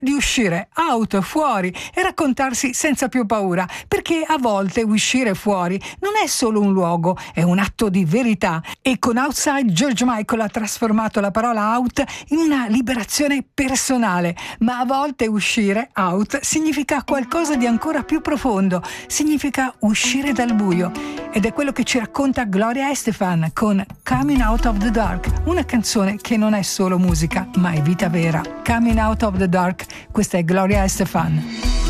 di uscire out, fuori e raccontarsi senza più paura, perché a volte uscire fuori non è solo un luogo, è un atto di verità. E con Outside George Michael ha trasformato la parola out in una liberazione personale, ma a volte uscire out significa qualcosa di ancora più profondo, significa uscire dal buio, ed è quello che ci racconta Gloria Estefan con Coming Out of the Dark, una canzone che non è solo musica ma è vita vera. Coming Out of the Dark, questa è Gloria Estefan.